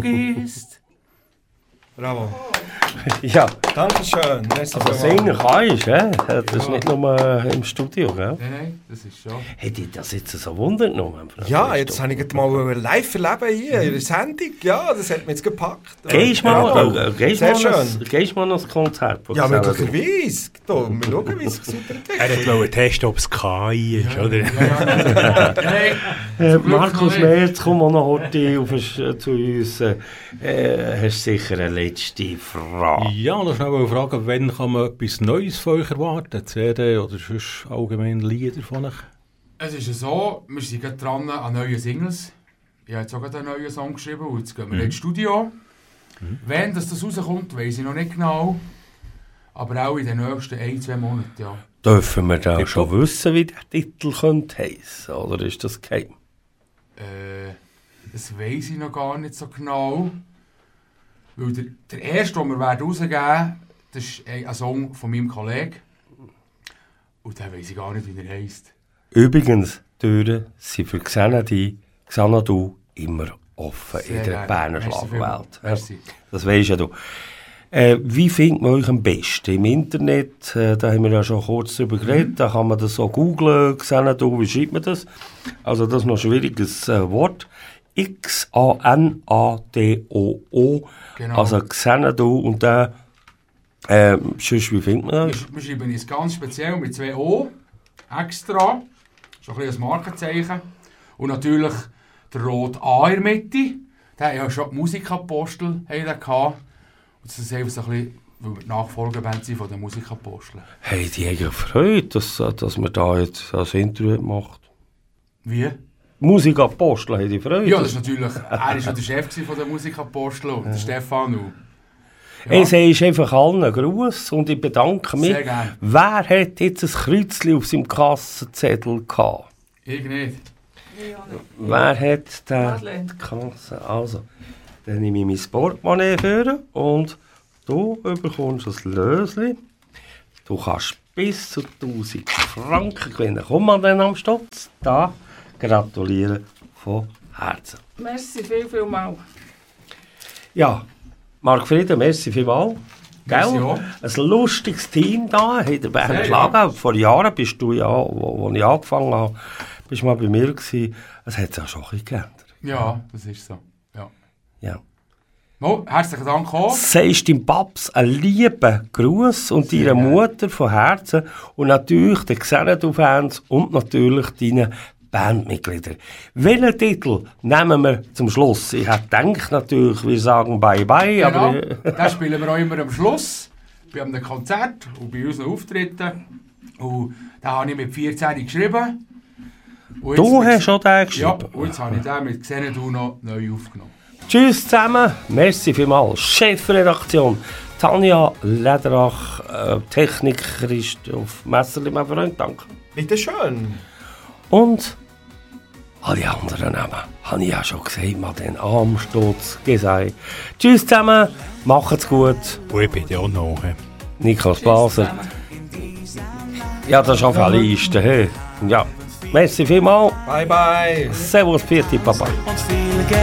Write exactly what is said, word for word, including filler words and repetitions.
vergisst. Bravo. Ja. Dankeschön. Also singen kannst du, he? Das ist ja. Nicht nur äh, im Studio, gell? Nein, nein, das ist schon. Hätte ich das jetzt so wundert genommen? Ja, jetzt habe ich das mal live erleben hier in der Sendung. Ja, das hat mich jetzt gepackt. Gehst du mal, äh, gehst Sehr mal, schön. Gehst mal noch ein Konzert? Ja, möglicherweise. Da, wir schauen, wie es sich weiterentwickelt. Er wollte testen, ob es K I ist, Ja. oder? Ja, ja. Hey, Äh, Markus Merz, komm mal noch heute auf, äh, zu uns. Äh, hast du sicher eine letzte Frage? Ja, da schnell fragen, wann kann man etwas Neues von euch erwarten? C D oder sonst allgemein Lieder von euch? Es ist ja so, wir sind gerade dran an neuen Singles. Ich habe jetzt auch gerade einen neuen Song geschrieben und jetzt gehen wir Mhm. ins Studio. Mhm. Wenn das, das rauskommt, weiss ich noch nicht genau. Aber auch in den nächsten ein, zwei Monaten, ja. Dürfen wir da Tipp schon top. wissen, wie der Titel könnte heissen, oder ist das geheim? Äh, das weiss ich noch gar nicht so genau. Weil der, der erste, den wir werden rausgeben werden, das ist ein, ein Song von meinem Kollegen. Und den weiss ich gar nicht, wie er heisst. Übrigens, die Türen sind für Xanadu, Xanadu immer offen Sehr in der gerne. Berner Merci Schlagwelt. vielmals. Ja, Merci. das weisst ja du. Äh, wie findet man euch am besten? Im Internet, äh, da haben wir ja schon kurz drüber geredet, Mhm. da kann man das so googlen, Xanadu, wie schreibt man das? Also das ist noch ein schwieriges äh, Wort. X A N A D O O, Genau. also Xanadu und der, äh, sonst, wie findet man Wir, das? wir schreiben es ganz speziell mit zwei O, extra. So ein bisschen ein Markenzeichen. Und natürlich der rote A in der Mitte. Der hat ja schon die Musikapostel haben den gehabt. Und das ist einfach so ein bisschen, weil wir die Nachfolgeband sind von den Musikaposteln. Hey, die haben Freude, dass, dass man da jetzt das Interview macht. Wie? Musikapostel haben die Freude. Ja, das ist natürlich, er war schon der Chef von den Musikaposteln und der Stefan. Und, ja. Ich sage einfach allen einen Gruß und ich bedanke mich. Sehr gerne. Wer hat jetzt ein Kreuzchen auf seinem Kassenzettel gehabt? Ich nicht. Wer hat den Madeleine. die Kasse? Also, dann nehme ich mein Portemonnaie vor und du bekommst ein Löschen. Du kannst bis zu tausend Franken gewinnen. Komm mal dann am Stutz. Da gratulieren von Herzen. Merci viel, viel mal. Ja, Marc Frieden, merci vielmals. Merci Gell? auch. Ein lustiges Team da in der Berner Sehr, Schlagwelt. Vor Jahren bist du ja, wo, wo ich angefangen habe, bist du mal bei mir gewesen. Es hat sich auch schon ein bisschen geändert. Ja, das ist so. Ja. Ja. Mo, herzlichen Dank auch. Sagst deinem Paps einen lieben Gruß und Sehr deiner gerne. Mutter von Herzen und natürlich den Xanadu-Fans und natürlich deinen Bandmitgliedern. Welchen Titel nehmen wir zum Schluss? Ich hätte gedacht natürlich, wir sagen Bye-Bye, Genau, aber... den spielen wir auch immer am Schluss, bei einem Konzert und bei unseren Auftritten. Und den habe ich mit vierzehn geschrieben. Und Du jetzt mit- hast schon den Ja, geschrieben? und jetzt habe ich den mit Xanadu noch neu aufgenommen. Tschüss zusammen, merci vielmals. Chefredaktion Tanja Lederach, äh, Technik Christoph Messerli, mein Freund, danke. Bitte schön. Und alle anderen Namen habe ich ja schon gesagt, mal den Armsturz gesagt. Tschüss zusammen, macht's gut. Und ich bin ja auch noch. he. Niklas Blaser. Ja, das ist auf alle Liste. Hey. Ja, merci vielmals. Bye, bye. Servus, Pfiat, Papa.